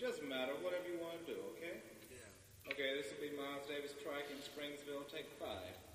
Doesn't matter, whatever you want to do, okay? Yeah. Okay, this will be Miles Davis Trike in Springsville. Take 5.